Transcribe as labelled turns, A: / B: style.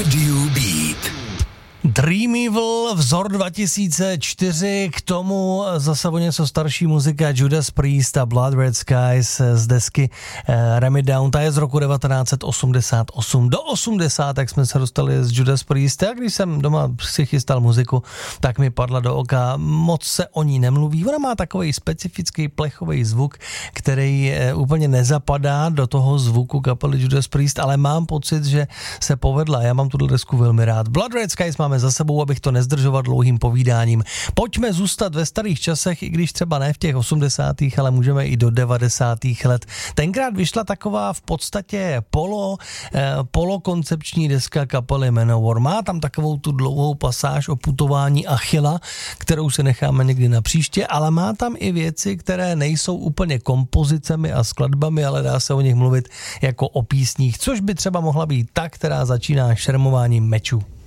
A: Dream Evil, vzor 2004, k tomu zase o něco starší muzika Judas Priest a Blood Red Skies z desky Ram It Down, ta je z roku 1988. Do 80, jak jsme se dostali z Judas Priest, a když jsem doma si chystal muziku, tak mi padla do oka, moc se o ní nemluví. Ona má takový specifický plechový zvuk, který úplně nezapadá do toho zvuku kapely Judas Priest, ale mám pocit, že se povedla. Já mám tuhle desku velmi rád. Blood Red Skies máme za sebou, abych to nezdržoval dlouhým povídáním. Pojďme zůstat ve starých časech, i když třeba ne v těch 80. ale můžeme i do 90. let. Tenkrát vyšla taková v podstatě polokoncepční deska kapely Manowar. Má tam takovou tu dlouhou pasáž o putování Achilla, kterou si necháme někdy na příště, ale má tam i věci, které nejsou úplně kompozicemi a skladbami, ale dá se o nich mluvit jako o písních, což by třeba mohla být ta, která začíná šermováním mečů.